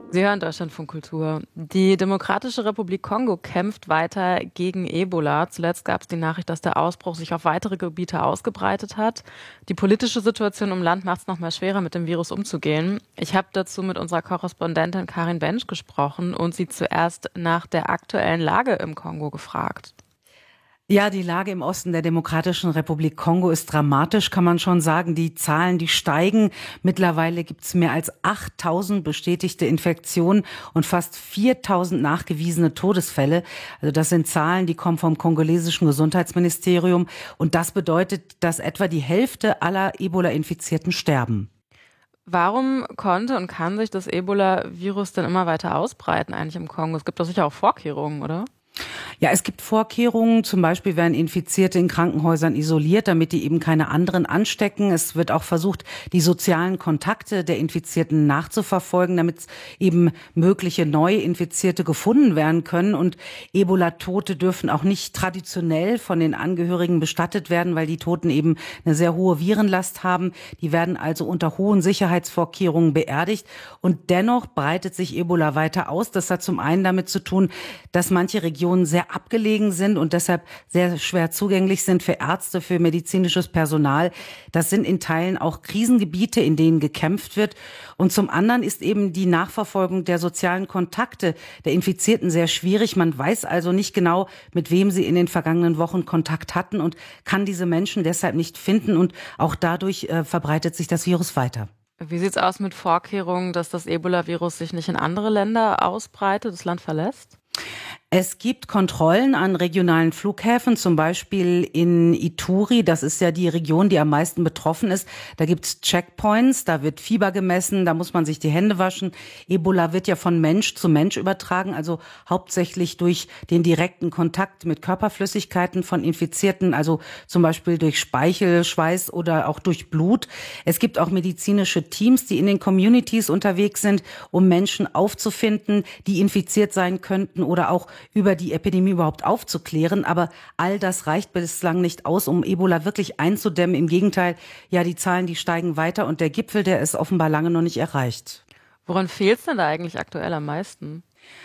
Sie hören Deutschlandfunk Kultur. Die Demokratische Republik Kongo kämpft weiter gegen Ebola. Zuletzt gab es die Nachricht, dass der Ausbruch sich auf weitere Gebiete ausgebreitet hat. Die politische Situation im Land macht es noch mal schwerer, mit dem Virus umzugehen. Ich habe dazu mit unserer Korrespondentin Karin Bensch gesprochen und sie zuerst nach der aktuellen Lage im Kongo gefragt. Ja, die Lage im Osten der Demokratischen Republik Kongo ist dramatisch, kann man schon sagen. Die Zahlen, die steigen. Mittlerweile gibt es mehr als 8.000 bestätigte Infektionen und fast 4.000 nachgewiesene Todesfälle. Also das sind Zahlen, die kommen vom kongolesischen Gesundheitsministerium. Und das bedeutet, dass etwa die Hälfte aller Ebola-Infizierten sterben. Warum konnte und kann sich das Ebola-Virus denn immer weiter ausbreiten eigentlich im Kongo? Es gibt doch sicher auch Vorkehrungen, oder? Ja, es gibt Vorkehrungen. Zum Beispiel werden Infizierte in Krankenhäusern isoliert, damit die eben keine anderen anstecken. Es wird auch versucht, die sozialen Kontakte der Infizierten nachzuverfolgen, damit eben mögliche neue Infizierte gefunden werden können. Und Ebola-Tote dürfen auch nicht traditionell von den Angehörigen bestattet werden, weil die Toten eben eine sehr hohe Virenlast haben. Die werden also unter hohen Sicherheitsvorkehrungen beerdigt. Und dennoch breitet sich Ebola weiter aus. Das hat zum einen damit zu tun, dass manche Regionen sehr abgelegen sind und deshalb sehr schwer zugänglich sind für Ärzte, für medizinisches Personal. Das sind in Teilen auch Krisengebiete, in denen gekämpft wird. Und zum anderen ist eben die Nachverfolgung der sozialen Kontakte der Infizierten sehr schwierig. Man weiß also nicht genau, mit wem sie in den vergangenen Wochen Kontakt hatten und kann diese Menschen deshalb nicht finden. Und auch dadurch verbreitet sich das Virus weiter. Wie sieht es aus mit Vorkehrungen, dass das Ebola-Virus sich nicht in andere Länder ausbreitet, das Land verlässt? Es gibt Kontrollen an regionalen Flughäfen, zum Beispiel in Ituri. Das ist ja die Region, die am meisten betroffen ist. Da gibt's Checkpoints, da wird Fieber gemessen, da muss man sich die Hände waschen. Ebola wird ja von Mensch zu Mensch übertragen, also hauptsächlich durch den direkten Kontakt mit Körperflüssigkeiten von Infizierten, also zum Beispiel durch Speichel, Schweiß oder auch durch Blut. Es gibt auch medizinische Teams, die in den Communities unterwegs sind, um Menschen aufzufinden, die infiziert sein könnten oder auch über die Epidemie überhaupt aufzuklären. Aber all das reicht bislang nicht aus, um Ebola wirklich einzudämmen. Im Gegenteil, ja, die Zahlen, die steigen weiter und der Gipfel, der ist offenbar lange noch nicht erreicht. Woran fehlt es denn da eigentlich aktuell am meisten?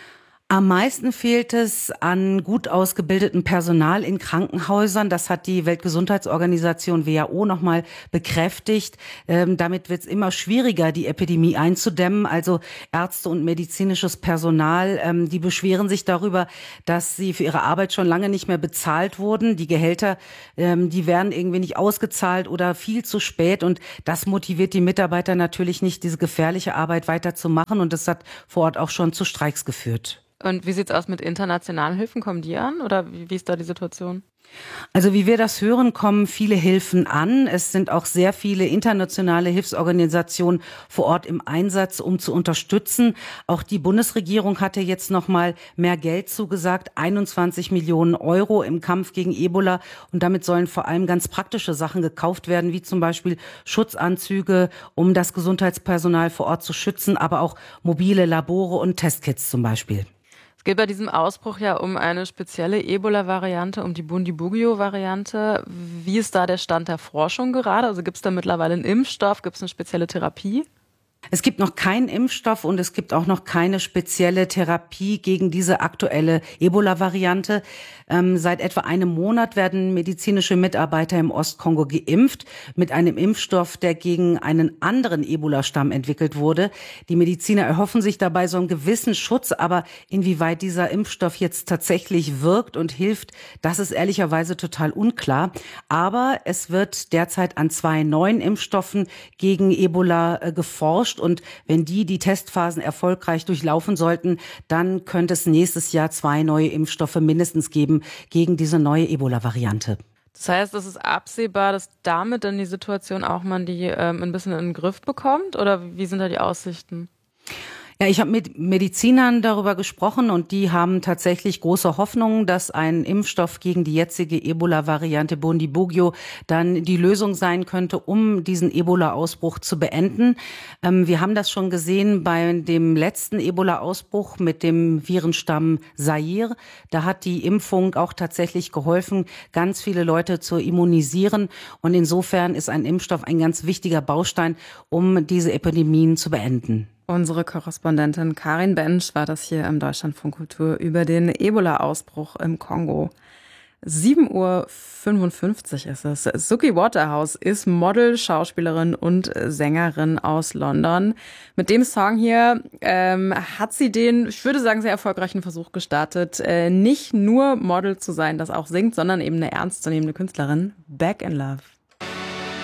Am meisten fehlt es an gut ausgebildetem Personal in Krankenhäusern. Das hat die Weltgesundheitsorganisation WHO nochmal bekräftigt. Damit wird es immer schwieriger, die Epidemie einzudämmen. Also Ärzte und medizinisches Personal, die beschweren sich darüber, dass sie für ihre Arbeit schon lange nicht mehr bezahlt wurden. Die Gehälter, die werden irgendwie nicht ausgezahlt oder viel zu spät. Und das motiviert die Mitarbeiter natürlich nicht, diese gefährliche Arbeit weiterzumachen. Und das hat vor Ort auch schon zu Streiks geführt. Und wie sieht's aus mit internationalen Hilfen? Kommen die an oder wie ist da die Situation? Also wie wir das hören, kommen viele Hilfen an. Es sind auch sehr viele internationale Hilfsorganisationen vor Ort im Einsatz, um zu unterstützen. Auch die Bundesregierung hatte jetzt noch mal mehr Geld zugesagt, 21 Millionen Euro im Kampf gegen Ebola. Und damit sollen vor allem ganz praktische Sachen gekauft werden, wie zum Beispiel Schutzanzüge, um das Gesundheitspersonal vor Ort zu schützen, aber auch mobile Labore und Testkits zum Beispiel. Es geht bei diesem Ausbruch ja um eine spezielle Ebola-Variante, um die Bundibugyo-Variante. Wie ist da der Stand der Forschung gerade? Also gibt es da mittlerweile einen Impfstoff? Gibt es eine spezielle Therapie? Es gibt noch keinen Impfstoff und es gibt auch noch keine spezielle Therapie gegen diese aktuelle Ebola-Variante. Seit etwa einem Monat werden medizinische Mitarbeiter im Ostkongo geimpft mit einem Impfstoff, der gegen einen anderen Ebola-Stamm entwickelt wurde. Die Mediziner erhoffen sich dabei so einen gewissen Schutz, aber inwieweit dieser Impfstoff jetzt tatsächlich wirkt und hilft, das ist ehrlicherweise total unklar. Aber es wird derzeit an 2 neuen Impfstoffen gegen Ebola geforscht. Und wenn die Testphasen erfolgreich durchlaufen sollten, dann könnte es nächstes Jahr 2 neue Impfstoffe mindestens geben gegen diese neue Ebola-Variante. Das heißt, es ist absehbar, dass damit dann die Situation auch man die ein bisschen in den Griff bekommt? Oder wie sind da die Aussichten? Ja, ich habe mit Medizinern darüber gesprochen und die haben tatsächlich große Hoffnung, dass ein Impfstoff gegen die jetzige Ebola-Variante Bundibugyo dann die Lösung sein könnte, um diesen Ebola-Ausbruch zu beenden. Wir haben das schon gesehen bei dem letzten Ebola-Ausbruch mit dem Virenstamm Zaire. Da hat die Impfung auch tatsächlich geholfen, ganz viele Leute zu immunisieren. Und insofern ist ein Impfstoff ein ganz wichtiger Baustein, um diese Epidemien zu beenden. Unsere Korrespondentin Karin Bensch war das hier im Deutschlandfunk Kultur über den Ebola-Ausbruch im Kongo. 7:55 Uhr ist es. Suki Waterhouse ist Model, Schauspielerin und Sängerin aus London. Mit dem Song hier hat sie den, ich würde sagen, sehr erfolgreichen Versuch gestartet, nicht nur Model zu sein, das auch singt, sondern eben eine ernstzunehmende Künstlerin. Back in Love.